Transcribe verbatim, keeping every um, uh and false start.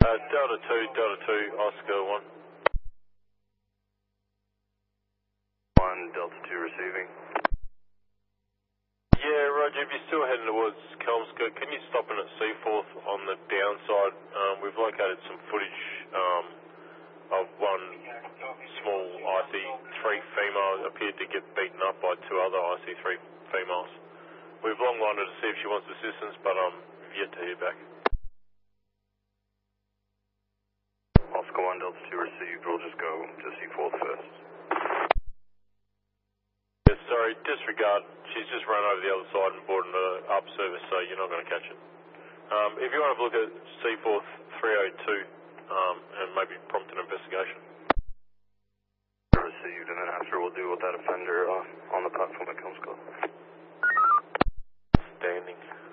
Uh, Delta two, Delta two, Oscar one. one, Delta two receiving. Yeah, Roger, if you're still heading towards Kelmscote, can you stop in at Seaforth on the downside? Um, we've located some footage um, of one small I C three female appeared to get beaten up by two other I C three females. We've long lined her to see if she wants assistance, but um, we've yet to hear back. Oscar one, Delta two received. We'll just go to Seaforth first. Yeah, sorry, disregard. She's just run over the other side and boarded an up service, so you're not going to catch it. Um, if you want to look at Seaforth three oh two um, and maybe prompt an investigation. Received, and then after we'll deal with that offender uh, on the platform at Kelmscote. Standing.